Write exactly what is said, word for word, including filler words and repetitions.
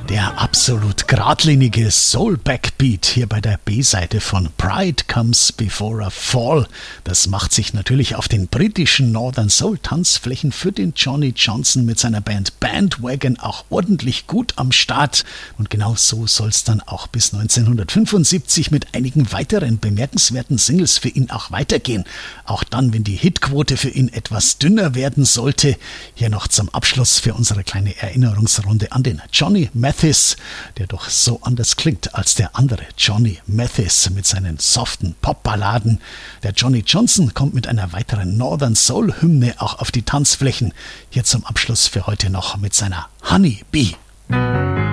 Der absolut geradlinige Soul-Backbeat hier bei der B-Seite von Pride Comes Before a Fall. Das macht sich natürlich auf den britischen Northern Soul-Tanzflächen für den Johnny Johnson mit seiner Band Bandwagon auch ordentlich gut am Start. Und genau so soll es dann auch bis neunzehnhundertfünfundsiebzig mit einigen weiteren bemerkenswerten Singles für ihn auch weitergehen. Auch dann, wenn die Hitquote für ihn etwas dünner werden sollte. Hier noch zum Abschluss für unsere kleine Erinnerungsrunde an den Johnny Mathis, der doch so anders klingt als der andere Johnny Mathis mit seinen soften Popballaden. Der Johnny Johnson kommt mit einer weiteren Northern Soul Hymne auch auf die Tanzflächen. Hier zum Abschluss für heute noch mit seiner Honey Bee.